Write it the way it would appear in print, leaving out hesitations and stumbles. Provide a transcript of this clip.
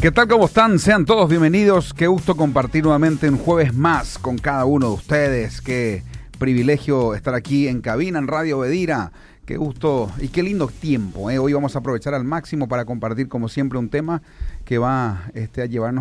¿Qué tal? ¿Cómo están? Sean todos bienvenidos. Qué gusto compartir nuevamente un jueves más con cada uno de ustedes. Qué privilegio estar aquí en cabina en Radio Bedira. Qué gusto y qué lindo tiempo. Hoy vamos a aprovechar al máximo para compartir, como siempre, un tema que va a llevarnos